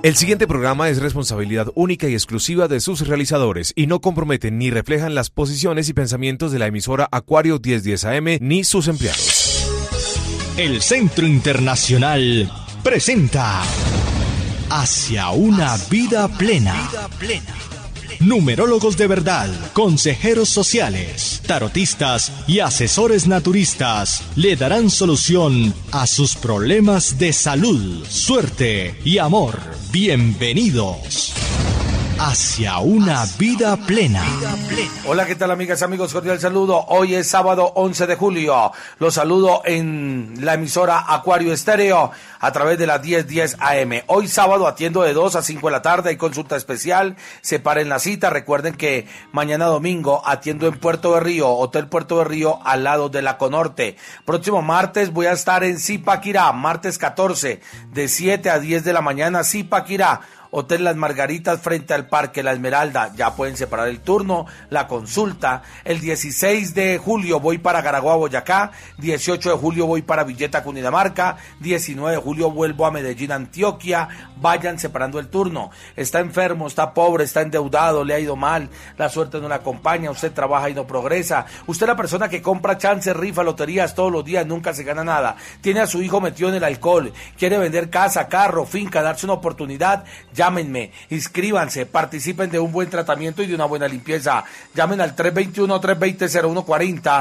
El siguiente programa es responsabilidad única y exclusiva de sus realizadores y no comprometen ni reflejan las posiciones y pensamientos de la emisora Acuario 1010 AM ni sus empleados. El Centro Internacional presenta Hacia una vida plena. Numerólogos de verdad, consejeros sociales, tarotistas y asesores naturistas le darán solución a sus problemas de salud, suerte y amor. Bienvenidos hacia una vida plena. Hola, ¿qué tal, amigas, amigos? Cordial saludo. Hoy es sábado 11 de julio. Los saludo en la emisora Acuario Estéreo a través de la 1010 AM. Hoy sábado atiendo de 2 a 5 de la tarde. Hay consulta especial. Separen la cita. Recuerden que mañana domingo atiendo en Puerto Berrío, Hotel Puerto Berrío, al lado de la Conorte. Próximo martes voy a estar en Zipaquirá, martes 14, de 7 a 10 de la mañana, Zipaquirá. Hotel Las Margaritas frente al Parque La Esmeralda. Ya pueden separar el turno, la consulta. El 16 de julio voy para Garagua, Boyacá. 18 de julio voy para Villeta, Cundinamarca. 19 de julio vuelvo a Medellín, Antioquia. Vayan separando el turno. Está enfermo, está pobre, está endeudado, le ha ido mal, la suerte no le acompaña, usted trabaja y no progresa. Usted es la persona que compra chances, rifa, loterías todos los días, nunca se gana nada. Tiene a su hijo metido en el alcohol, quiere vender casa, carro, finca, darse una oportunidad. Llámenme, inscríbanse, participen de un buen tratamiento y de una buena limpieza. Llamen al 321-320-0140,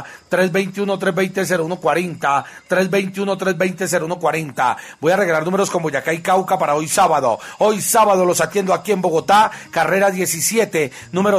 321-320-0140, 321-320-0140. Voy a regalar números con Boyacá y Cauca para hoy sábado. Hoy sábado los atiendo aquí en Bogotá, carrera 17, número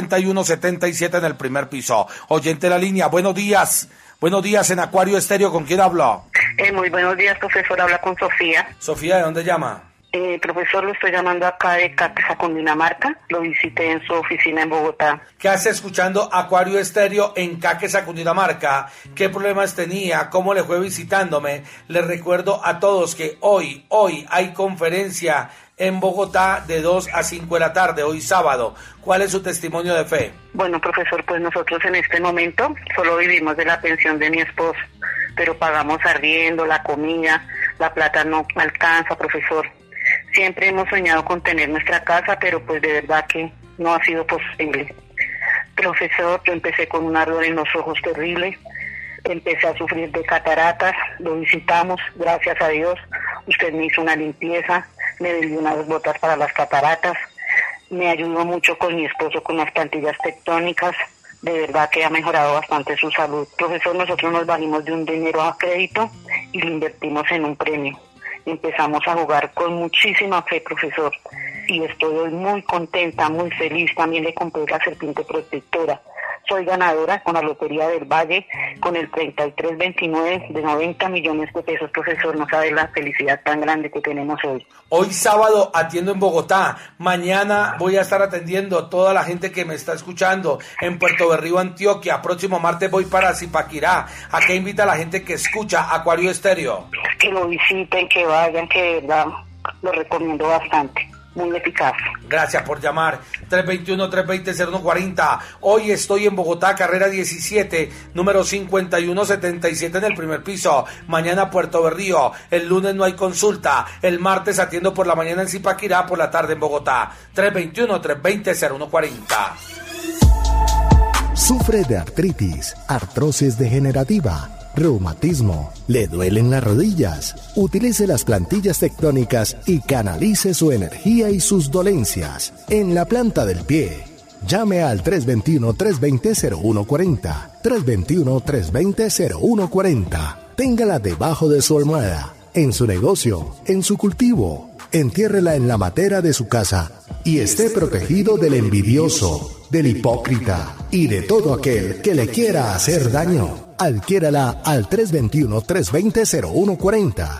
5177 en el primer piso. Oyente de la línea, buenos días. Buenos días en Acuario Estéreo, ¿con quién hablo? Muy buenos días, profesor, habla con Sofía. Sofía, ¿de dónde llama? Profesor, lo estoy llamando acá de Caquesa, Cundinamarca. Lo visité en su oficina en Bogotá. ¿Qué hace escuchando Acuario Estéreo en Caquesa, Cundinamarca? ¿Qué problemas tenía? ¿Cómo le fue visitándome? Les recuerdo a todos que hoy hay conferencia en Bogotá de 2 a 5 de la tarde, hoy sábado. ¿Cuál es su testimonio de fe? Bueno, profesor, pues nosotros en este momento solo vivimos de la pensión de mi esposo, pero pagamos arriendo, la comida, la plata no alcanza, profesor. Siempre hemos soñado con tener nuestra casa, pero pues de verdad que no ha sido posible. Profesor, yo empecé con un ardor en los ojos terrible, empecé a sufrir de cataratas, lo visitamos, gracias a Dios, usted me hizo una limpieza, me dio unas botas para las cataratas, me ayudó mucho con mi esposo con las plantillas tectónicas, de verdad que ha mejorado bastante su salud. Profesor, nosotros nos valimos de un dinero a crédito y lo invertimos en un premio. Empezamos a jugar con muchísima fe, profesor, y estoy hoy muy contenta, muy feliz. También le compré la serpiente protectora. Soy ganadora con la Lotería del Valle, con el 3329 de 90 millones de pesos, profesor. No sabe la felicidad tan grande que tenemos hoy. Hoy sábado atiendo en Bogotá. Mañana voy a estar atendiendo a toda la gente que me está escuchando en Puerto Berrío, Antioquia. Próximo martes voy para Zipaquirá. ¿A qué invita a la gente que escucha Acuario Estéreo? Que lo visiten, que vayan, que de verdad lo recomiendo bastante. Muy eficaz. Gracias por llamar. 321-320-0140. Hoy estoy en Bogotá, carrera 17, número 5177 en el primer piso. Mañana Puerto Berrío. El lunes no hay consulta. El martes atiendo por la mañana en Zipaquirá, por la tarde en Bogotá. 321-320-0140. Sufre de artritis, artrosis degenerativa, reumatismo, le duelen las rodillas. Utilice las plantillas tectónicas y canalice su energía y sus dolencias en la planta del pie. Llame al 321-320-0140, 321-320-0140. Téngala debajo de su almohada, en su negocio, en su cultivo. Entiérrela en la matera de su casa y esté protegido del envidioso, del hipócrita y de todo aquel que le quiera hacer daño. Adquiérala al 321-320-0140,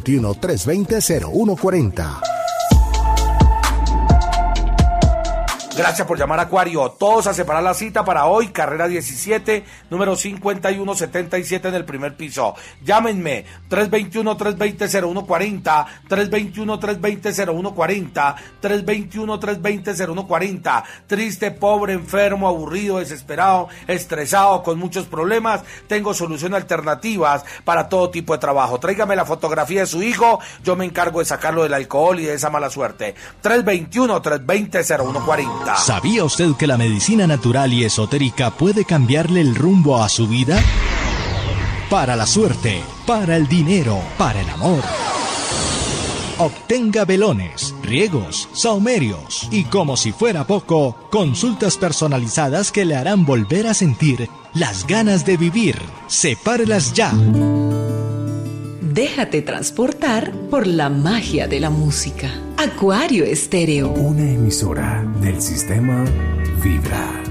321-320-0140. Gracias por llamar a Acuario. Todos a separar la cita para hoy, carrera 17, número 5177 en el primer piso. Llámenme, 321-320-0140, 321-320-0140, 321-320-0140. Triste, pobre, enfermo, aburrido, desesperado, estresado, con muchos problemas. Tengo soluciones alternativas para todo tipo de trabajo. Tráigame la fotografía de su hijo, yo me encargo de sacarlo del alcohol y de esa mala suerte. 321-320-0140. ¿Sabía usted que la medicina natural y esotérica puede cambiarle el rumbo a su vida? Para la suerte, para el dinero, para el amor. Obtenga velones, riegos, sahumerios y, como si fuera poco, consultas personalizadas que le harán volver a sentir las ganas de vivir. Sepárelas ya. Déjate transportar por la magia de la música. Acuario Estéreo. Una emisora del sistema Vibra.